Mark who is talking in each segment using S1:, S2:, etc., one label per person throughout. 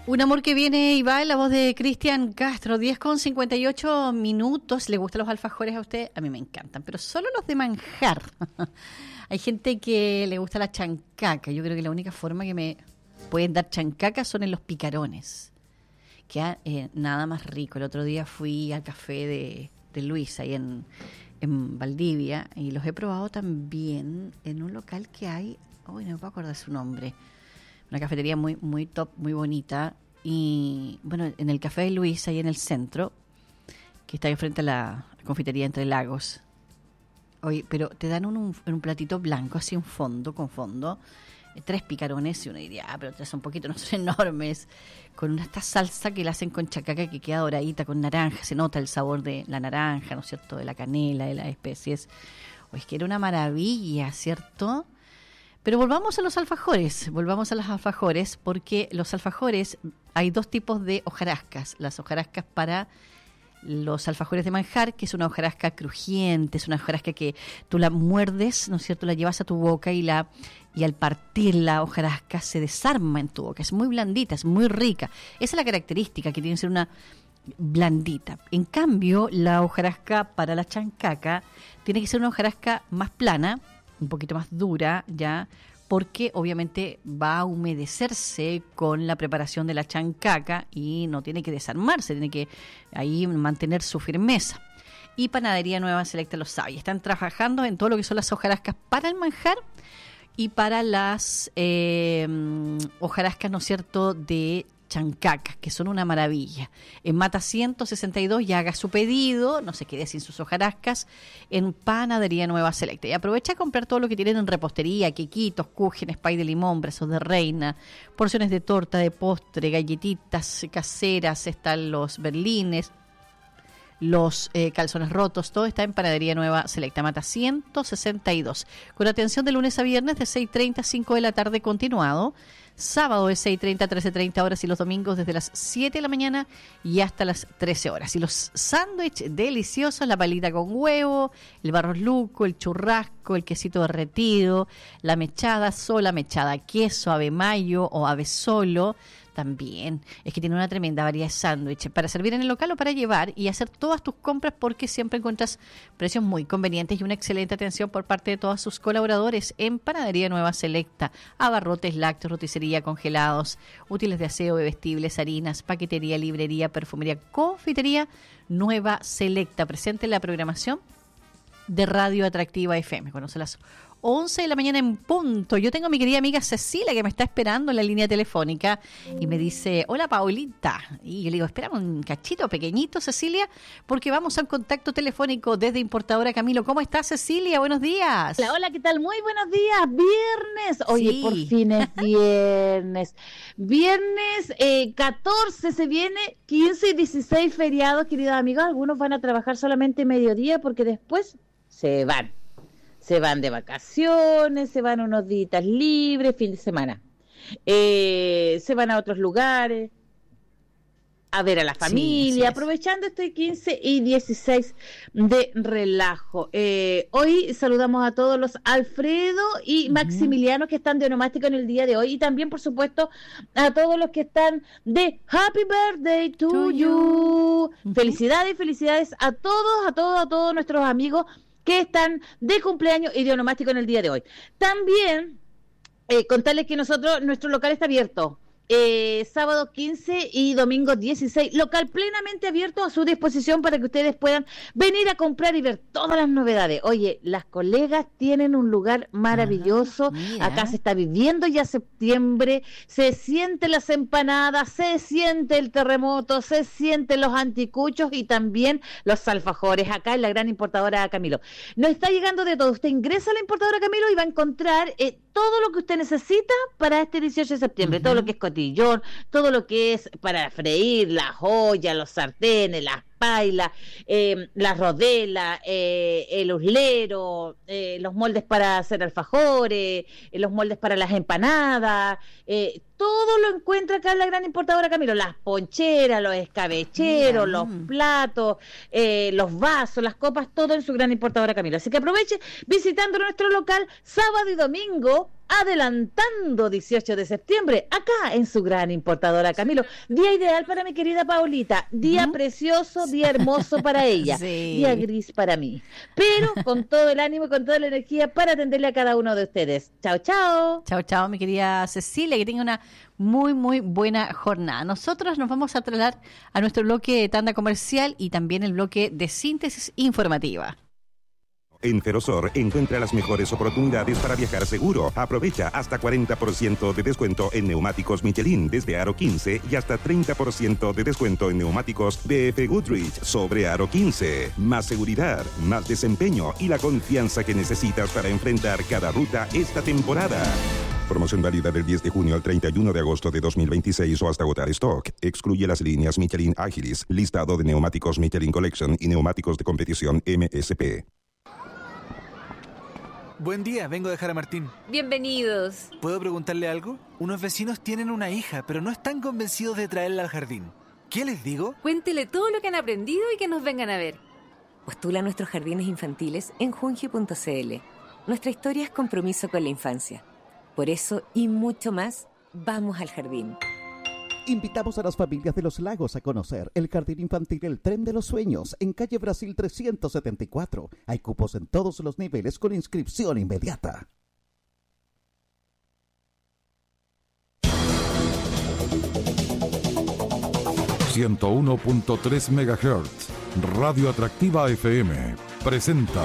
S1: Un amor que viene y va en la voz de Cristian Castro, 10:58. ¿Le gustan los alfajores a usted? A mí me encantan, pero solo los de manjar. Hay gente que le gusta la chancaca. Yo creo que la única forma que me pueden dar chancaca son en los picarones. Queda nada más rico. El otro día fui al café de Luis, ahí en Valdivia, y los he probado también en un local que hay, no me puedo acordar su nombre, una cafetería muy, muy top, muy bonita. Y bueno, en el Café de Luis, ahí en el centro, que está ahí frente a la confitería Entre Lagos. Oye, pero te dan un platito blanco, así con fondo, 3 picarones, y uno diría, pero 3 son poquitos, no son enormes, con esta salsa que la hacen con chacaca, que queda doradita, con naranja, se nota el sabor de la naranja, ¿no es cierto?, de la canela, de las especies. Oye, es que era una maravilla, ¿cierto? Pero volvamos a los alfajores, porque los alfajores, hay 2 tipos de hojarascas. Las hojarascas para los alfajores de manjar, que es una hojarasca crujiente, es una hojarasca que tú la muerdes, ¿no es cierto?, la llevas a tu boca y al partir la hojarasca se desarma en tu boca, es muy blandita, es muy rica. Esa es la característica, que tiene que ser una blandita. En cambio, la hojarasca para la chancaca tiene que ser una hojarasca más plana, un poquito más dura ya, porque obviamente va a humedecerse con la preparación de la chancaca y no tiene que desarmarse, tiene que ahí mantener su firmeza. Y Panadería Nueva Selecta lo sabe, y están trabajando en todo lo que son las hojarascas para el manjar y para las hojarascas, ¿no es cierto?, de chancaca, que son una maravilla. En Mata 162 ya haga su pedido, no se quede sin sus hojarascas, en Panadería Nueva Selecta. Y aprovecha a comprar todo lo que tienen en repostería, quequitos, cúgenes, pay de limón, brazos de reina, porciones de torta, de postre, galletitas caseras, están los berlines, los calzones rotos, todo está en Panadería Nueva Selecta, Mata 162. Con atención de lunes a viernes de 6:30 a 5 de la tarde continuado. Sábado de 6:30 a 13:30 horas y los domingos desde las 7 de la mañana y hasta las 13 horas. Y los sándwiches deliciosos, la palita con huevo, el barros luco, el churrasco, el quesito derretido, la mechada sola, mechada queso, ave mayo o ave solo. También es que tiene una tremenda variedad de sándwiches para servir en el local o para llevar y hacer todas tus compras, porque siempre encuentras precios muy convenientes y una excelente atención por parte de todos sus colaboradores en Panadería Nueva Selecta. Abarrotes, lácteos, roticería, congelados, útiles de aseo, bebestibles, harinas, paquetería, librería, perfumería, confitería Nueva Selecta. Presente en la programación de Radio Atractiva FM. Conoce las 11 de la mañana en punto. Yo tengo a mi querida amiga Cecilia, que me está esperando en la línea telefónica y me dice, hola Paulita. Y yo le digo, espérame un cachito pequeñito, Cecilia, porque vamos a un contacto telefónico desde Importadora Camilo. ¿Cómo estás, Cecilia? Buenos días.
S2: Hola, hola, ¿qué tal? Muy buenos días. Viernes. Oye, sí, por fin es viernes. Viernes 14 se viene, 15 y 16 feriados, queridos amigos. Algunos van a trabajar solamente mediodía porque después se van de vacaciones, se van unos días libres, fin de semana, se van a otros lugares, a ver a la familia, sí, aprovechando este 15 y 16 de relajo. Hoy saludamos a todos los Alfredo y Maximiliano que están de onomástico en el día de hoy, y también, por supuesto, a todos los que están de Happy Birthday to you. Felicidades a todos nuestros amigos que están de cumpleaños y de onomástico en el día de hoy. También contarles que nuestro local está abierto. Sábado 15 y domingo 16, local plenamente abierto a su disposición para que ustedes puedan venir a comprar y ver todas las novedades. Oye, las colegas tienen un lugar maravilloso. Acá se está viviendo ya septiembre, se sienten las empanadas, se siente el terremoto, se sienten los anticuchos y también los alfajores acá en la gran Importadora Camilo. Nos está llegando de todo. Usted ingresa a la Importadora Camilo y va a encontrar todo lo que usted necesita para este 18 de septiembre, todo lo que es cotillón, todo lo que es para freír, las ollas, los sartenes, las pailas, la rodela, el uslero, los moldes para hacer alfajores, los moldes para las empanadas, todo lo encuentra acá en la gran importadora Camilo, las poncheras, los escabecheros, los platos, los vasos, las copas, todo en su gran importadora Camilo. Así que aproveche visitando nuestro local sábado y domingo, adelantando 18 de septiembre, acá en su gran importadora Camilo. Día ideal para mi querida Paulita, día precioso, día hermoso para ella, día gris para mí, pero con todo el ánimo y con toda la energía para atenderle a cada uno de ustedes. Chao, chao.
S1: Chao, chao, mi querida Cecilia, que tenga una muy, muy buena jornada. Nosotros nos vamos a trasladar a nuestro bloque de tanda comercial y también el bloque de síntesis informativa.
S3: En Ferrosur encuentra las mejores oportunidades para viajar seguro. Aprovecha hasta 40% de descuento en neumáticos Michelin desde Aro 15 y hasta 30% de descuento en neumáticos BF Goodrich sobre Aro 15. Más seguridad, más desempeño y la confianza que necesitas para enfrentar cada ruta esta temporada. Promoción válida del 10 de junio al 31 de agosto de 2026 o hasta agotar stock. Excluye las líneas Michelin Agilis, listado de neumáticos Michelin Collection y neumáticos de competición MSP.
S4: Buen día, vengo a dejar a Martín.
S5: Bienvenidos.
S4: ¿Puedo preguntarle algo? Unos vecinos tienen una hija, pero no están convencidos de traerla al jardín. ¿Qué les digo?
S5: Cuéntele todo lo que han aprendido y que nos vengan a ver.
S6: Postula a nuestros jardines infantiles en junji.cl. Nuestra historia es compromiso con la infancia. Por eso y mucho más, vamos al jardín.
S7: Invitamos a las familias de Los Lagos a conocer el Jardín Infantil El Tren de los Sueños en calle Brasil 374. Hay cupos en todos los niveles con inscripción inmediata.
S8: ...101.3 MHz... Radio Atractiva FM... presenta...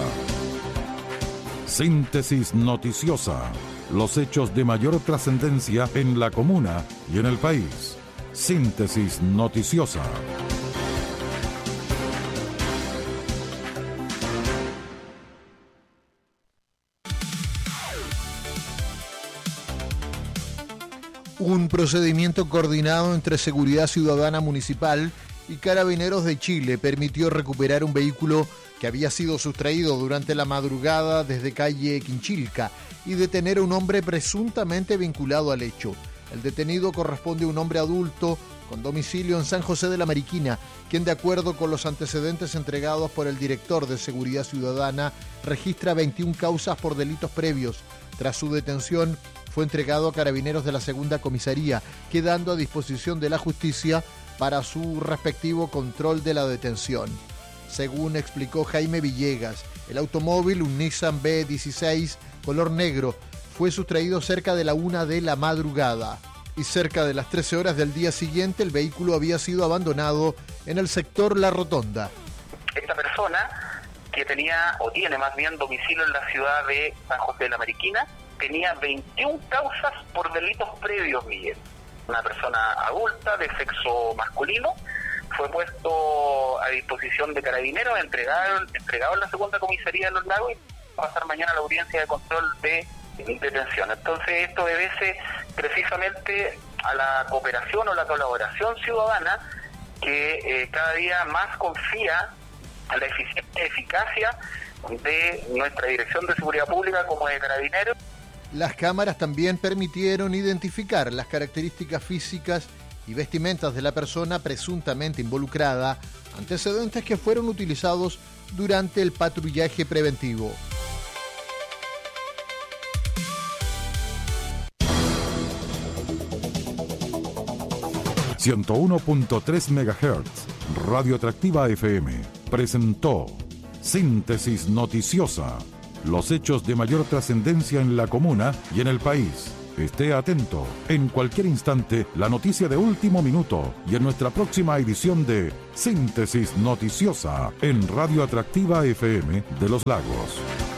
S8: Síntesis noticiosa... los hechos de mayor trascendencia en la comuna y en el país. Síntesis noticiosa.
S9: Un procedimiento coordinado entre Seguridad Ciudadana Municipal y Carabineros de Chile permitió recuperar un vehículo que había sido sustraído durante la madrugada desde calle Quinchilca y detener a un hombre presuntamente vinculado al hecho. El detenido corresponde a un hombre adulto con domicilio en San José de la Mariquina, quien, de acuerdo con los antecedentes entregados por el director de Seguridad Ciudadana, registra 21 causas por delitos previos. Tras su detención, fue entregado a Carabineros de la Segunda Comisaría, quedando a disposición de la justicia para su respectivo control de la detención. Según explicó Jaime Villegas, el automóvil, un Nissan B16 color negro, fue sustraído cerca de la 1 de la madrugada y cerca de las 13 horas del día siguiente el vehículo había sido abandonado en el sector La Rotonda.
S10: Esta persona, que tenía o tiene más bien domicilio en la ciudad de San José de la Mariquina, tenía 21 causas por delitos previos, Miguel. Una persona adulta de sexo masculino fue puesto a disposición de Carabineros, entregado en la Segunda Comisaría de Los Lagos y va a pasar mañana a la audiencia de control de detención. Entonces esto obedece precisamente a la cooperación o la colaboración ciudadana que cada día más confía en la eficiencia y eficacia de nuestra Dirección de Seguridad Pública como de Carabineros.
S9: Las cámaras también permitieron identificar las características físicas y vestimentas de la persona presuntamente involucrada, antecedentes que fueron utilizados durante el patrullaje preventivo.
S8: ...101.3 MHz... Radio Atractiva FM... presentó... Síntesis noticiosa... los hechos de mayor trascendencia en la comuna y en el país. Esté atento, en cualquier instante, la noticia de último minuto y en nuestra próxima edición de Síntesis Noticiosa en Radio Atractiva FM de Los Lagos.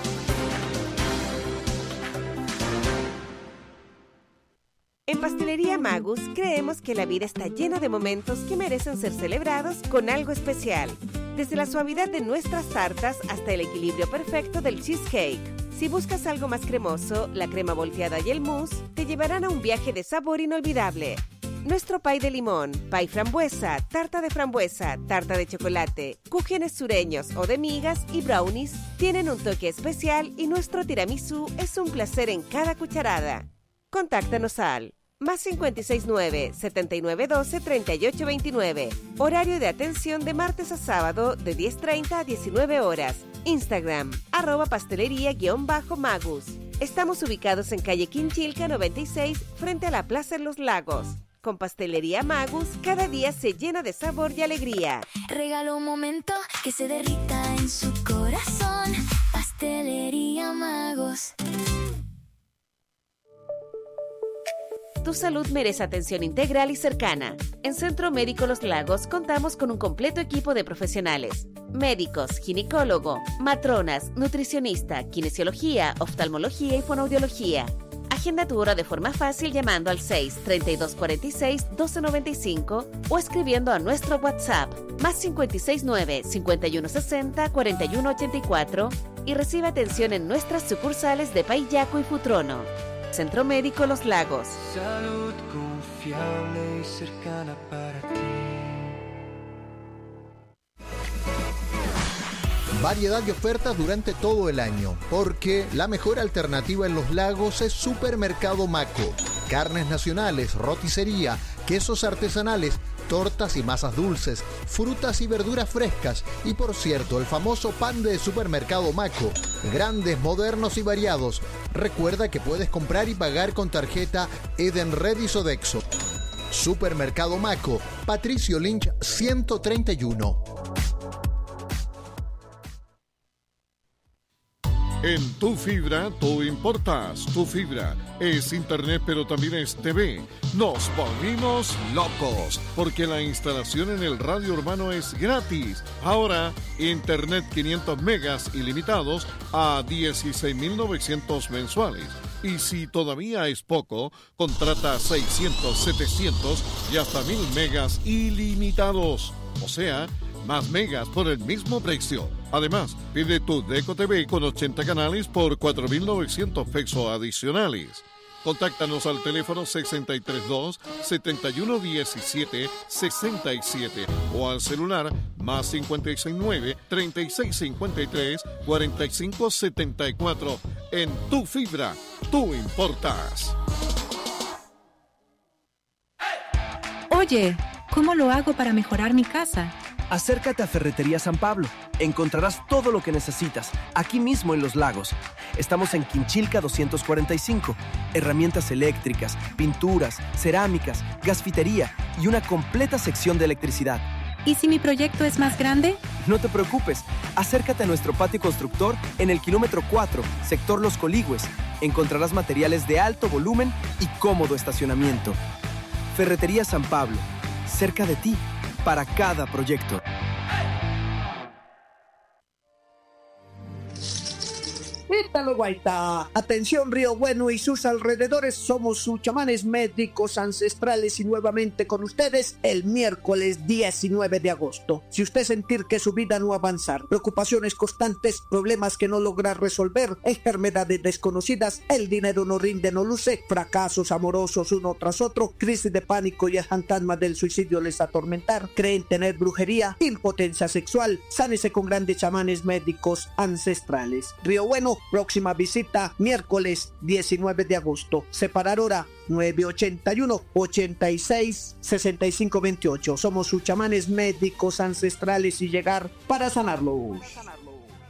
S11: En Pastelería Magus creemos que la vida está llena de momentos que merecen ser celebrados con algo especial. Desde la suavidad de nuestras tartas hasta el equilibrio perfecto del cheesecake. Si buscas algo más cremoso, la crema volteada y el mousse te llevarán a un viaje de sabor inolvidable. Nuestro pay de limón, pay frambuesa, tarta de chocolate, cúgenes sureños o de migas y brownies tienen un toque especial y nuestro tiramisú es un placer en cada cucharada. Contáctanos al más 569-7912-3829. Horario de atención de martes a sábado de 10:30 a 19 horas. Instagram, @pastelería_magus. Estamos ubicados en calle Quinchilca 96, frente a la Plaza en Los Lagos. Con Pastelería Magus, cada día se llena de sabor y alegría.
S12: Regala un momento que se derrita en su corazón. Pastelería Magus.
S11: Tu salud merece atención integral y cercana. En Centro Médico Los Lagos contamos con un completo equipo de profesionales. Médicos, ginecólogo, matronas, nutricionista, kinesiología, oftalmología y fonoaudiología. Agenda tu hora de forma fácil llamando al 6-3246-1295 o escribiendo a nuestro WhatsApp más 569-5160-4184 y recibe atención en nuestras sucursales de Paillaco y Futrono. Centro Médico Los Lagos.
S13: Salud confiable y cercana para ti.
S9: Variedad de ofertas durante todo el año, porque la mejor alternativa en Los Lagos es Supermercado Maco. Carnes nacionales, roticería, quesos artesanales, tortas y masas dulces, frutas y verduras frescas y, por cierto, el famoso pan de Supermercado Maco. Grandes, modernos y variados. Recuerda que puedes comprar y pagar con tarjeta Edenred y Sodexo. Supermercado Maco, Patricio Lynch 131.
S14: En Tu Fibra, tú importas. Tu Fibra es internet, pero también es TV. Nos volvimos locos, porque la instalación en el radio urbano es gratis. Ahora, internet 500 megas ilimitados a 16.900 mensuales. Y si todavía es poco, contrata 600, 700 y hasta 1.000 megas ilimitados. O sea, más megas por el mismo precio. Además, pide tu Deco TV con 80 canales por 4.900 pesos adicionales. Contáctanos al teléfono 632-7117-67 o al celular más 569-3653-4574. En Tu Fibra, tú importas.
S15: Oye, ¿cómo lo hago para mejorar mi casa?
S16: Acércate a Ferretería San Pablo. Encontrarás todo lo que necesitas, aquí mismo en Los Lagos. Estamos en Quinchilca 245. Herramientas eléctricas, pinturas, cerámicas, gasfitería y una completa sección de electricidad.
S15: ¿Y si mi proyecto es más grande?
S16: No te preocupes. Acércate a nuestro patio constructor en el kilómetro 4, sector Los Coligües. Encontrarás materiales de alto volumen y cómodo estacionamiento. Ferretería San Pablo. Cerca de ti. Para cada proyecto.
S17: Ítalo Guaita. Atención Río Bueno y sus alrededores, somos sus chamanes médicos ancestrales y nuevamente con ustedes el miércoles 19 de agosto. Si usted sentir que su vida no avanzar, preocupaciones constantes, problemas que no logra resolver, enfermedades desconocidas, el dinero no rinde, no luce, fracasos amorosos uno tras otro, crisis de pánico y el fantasma del suicidio les atormentar, creen tener brujería, impotencia sexual, sánese con grandes chamanes médicos ancestrales. Río Bueno, próxima visita miércoles 19 de agosto. Separar hora 981-86-6528. Somos sus chamanes médicos ancestrales y llegar para sanarlos.